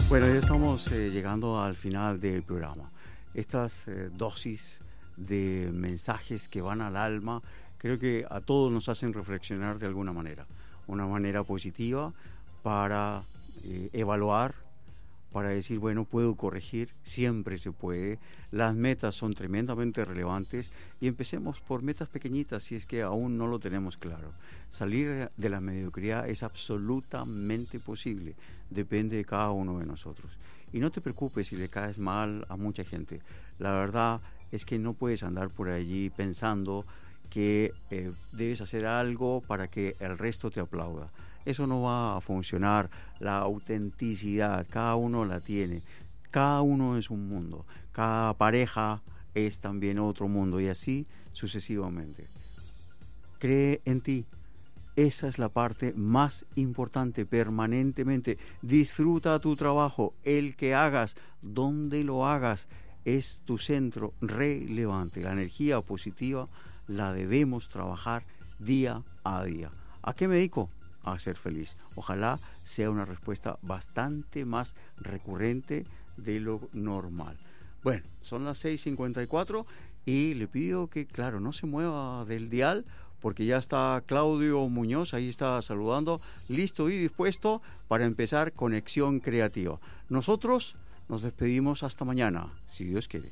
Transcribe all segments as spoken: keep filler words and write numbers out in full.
Bueno, ya estamos eh, llegando al final del programa. Estas eh, dosis de mensajes que van al alma, creo que a todos nos hacen reflexionar de alguna manera. Una manera positiva para eh, evaluar, para decir, bueno, puedo corregir, siempre se puede. Las metas son tremendamente relevantes y empecemos por metas pequeñitas si es que aún no lo tenemos claro. Salir de la mediocridad es absolutamente posible, depende de cada uno de nosotros. Y no te preocupes si le caes mal a mucha gente. La verdad es que no puedes andar por allí pensando que eh, debes hacer algo para que el resto te aplauda. Eso no va a funcionar. La autenticidad, cada uno la tiene. Cada uno es un mundo. Cada pareja es también otro mundo y así sucesivamente. Cree en ti. Esa es la parte más importante permanentemente. Disfruta tu trabajo, el que hagas, donde lo hagas, es tu centro relevante. La energía positiva la debemos trabajar día a día. ¿A qué me dedico? A ser feliz. Ojalá sea una respuesta bastante más recurrente de lo normal. Bueno, son las seis cincuenta y cuatro y le pido que, claro, no se mueva del dial, porque ya está Claudio Muñoz, ahí está saludando, listo y dispuesto para empezar Conexión Creativa. Nosotros nos despedimos hasta mañana, si Dios quiere.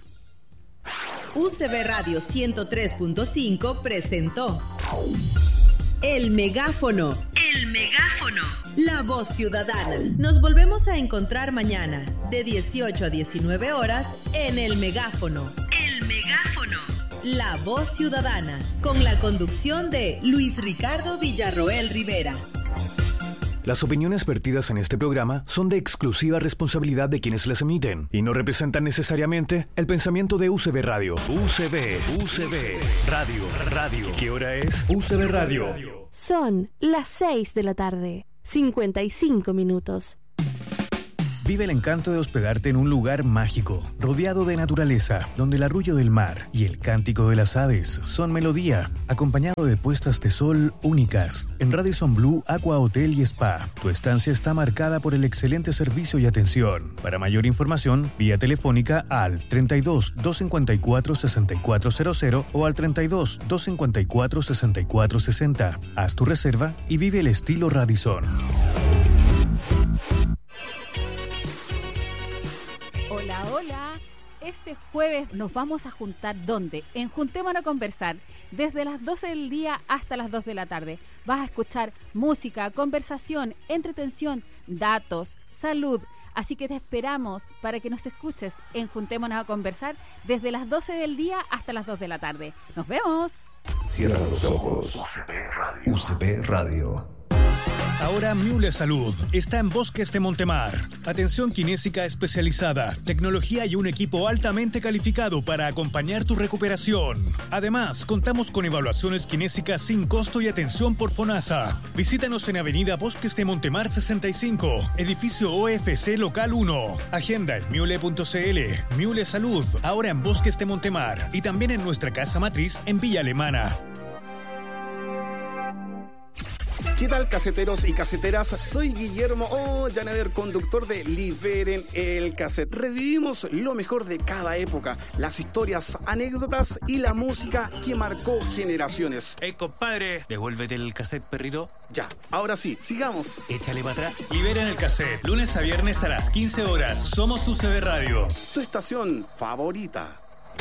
U C B Radio ciento tres punto cinco presentó El Megáfono. El Megáfono. La voz ciudadana. Nos volvemos a encontrar mañana, de dieciocho a diecinueve horas, en El Megáfono. El Megáfono. La voz ciudadana, con la conducción de Luis Ricardo Villarroel Rivera. Las opiniones vertidas en este programa son de exclusiva responsabilidad de quienes las emiten y no representan necesariamente el pensamiento de U C B Radio. U C B, U C B, Radio, Radio. ¿Qué hora es? U C B Radio. Son las seis de la tarde, cincuenta y cinco minutos. Vive el encanto de hospedarte en un lugar mágico, rodeado de naturaleza, donde el arrullo del mar y el cántico de las aves son melodía, acompañado de puestas de sol únicas. En Radisson Blu Aqua Hotel y Spa, tu estancia está marcada por el excelente servicio y atención. Para mayor información, vía telefónica al treinta y dos, doscientos cincuenta y cuatro, sesenta y cuatro cero cero o al treinta y dos, doscientos cincuenta y cuatro, sesenta y cuatro sesenta. Haz tu reserva y vive el estilo Radisson. Hola, hola. Este jueves nos vamos a juntar, ¿dónde? En Juntémonos a Conversar, desde las doce del día hasta las dos de la tarde. Vas a escuchar música, conversación, entretención, datos, salud. Así que te esperamos para que nos escuches en Juntémonos a Conversar desde las doce del día hasta las dos de la tarde. ¡Nos vemos! Cierra los ojos. U C B Radio. U C B Radio. Ahora Miule Salud está en Bosques de Montemar. Atención kinésica especializada, tecnología y un equipo altamente calificado para acompañar tu recuperación. Además, contamos con evaluaciones kinésicas sin costo y atención por FONASA. Visítanos en Avenida Bosques de Montemar sesenta y cinco, edificio O F C Local uno. Agenda en miule punto c l. Miule Salud, ahora en Bosques de Montemar y también en nuestra casa matriz en Villa Alemana. ¿Qué tal, caseteros y caseteras? Soy Guillermo Ollaner, conductor de Liberen el Cassette. Revivimos lo mejor de cada época, las historias, anécdotas y la música que marcó generaciones. Hey, compadre, devuélvete el cassette, perrito. Ya, ahora sí, sigamos. Échale para atrás. Liberen el Cassette, lunes a viernes a las quince horas. Somos U C B Radio. Tu estación favorita.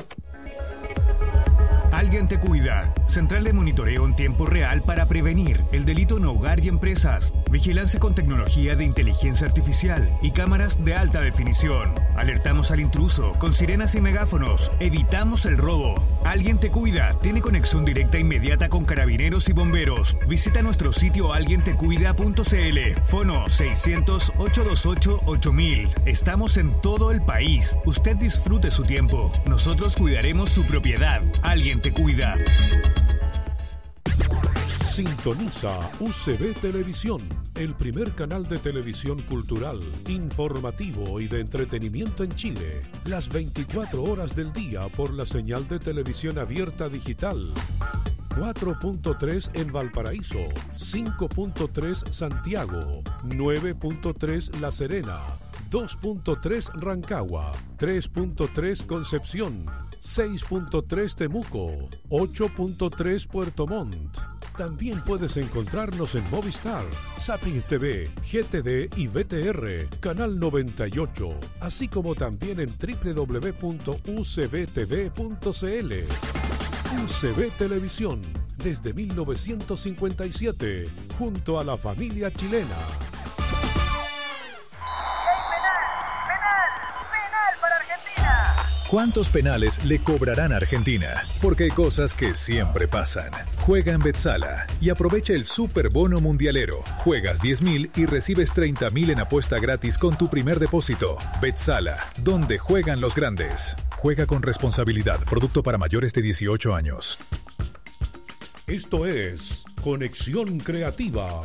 Alguien te cuida. Central de monitoreo en tiempo real para prevenir el delito en hogar y empresas. Vigilancia con tecnología de inteligencia artificial y cámaras de alta definición. Alertamos al intruso con sirenas y megáfonos. Evitamos el robo. Alguien te cuida. Tiene conexión directa e inmediata con carabineros y bomberos. Visita nuestro sitio alguien te cuida punto c l. Fono seiscientos, ochocientos veintiocho, ocho mil. Estamos en todo el país. Usted disfrute su tiempo. Nosotros cuidaremos su propiedad. Alguien te cuida. Sintoniza U C B Televisión, el primer canal de televisión cultural, informativo y de entretenimiento en Chile. Las veinticuatro horas del día por la señal de televisión abierta digital. cuatro punto tres en Valparaíso, cinco punto tres Santiago, nueve punto tres La Serena, dos punto tres Rancagua, tres punto tres Concepción, seis punto tres Temuco, ocho punto tres Puerto Montt. También puedes encontrarnos en Movistar, Zapping T V, G T D y V T R, Canal noventa y ocho, así como también en doble u doble u doble u punto u c b t v punto c l. U C B Televisión, desde mil novecientos cincuenta y siete, junto a la familia chilena. ¿Cuántos penales le cobrarán a Argentina? Porque hay cosas que siempre pasan. Juega en Betsala y aprovecha el Super Bono Mundialero. Juegas diez mil y recibes treinta mil en apuesta gratis con tu primer depósito. Betsala, donde juegan los grandes. Juega con responsabilidad. Producto para mayores de dieciocho años. Esto es Conexión Creativa.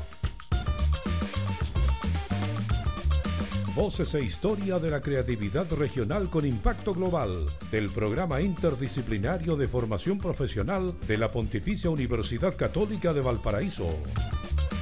Voces e historia de la creatividad regional con impacto global del Programa Interdisciplinario de Formación Profesional de la Pontificia Universidad Católica de Valparaíso.